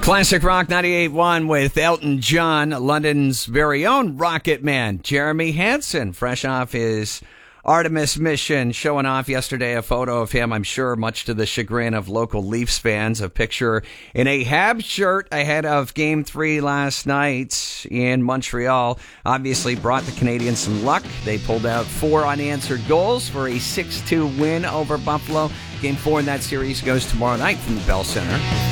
Classic Rock 98.1 with Elton John, London's very own Rocket Man, Jeremy Hansen, fresh off his Artemis mission, showing off yesterday a photo of him, I'm sure much to the chagrin of local Leafs fans, a picture in a Habs shirt ahead of Game 3 last night in Montreal. Obviously brought the Canadiens some luck. They pulled out 4 unanswered goals for a 6-2 win over Buffalo. Game 4 in that series goes tomorrow night from the Bell Center.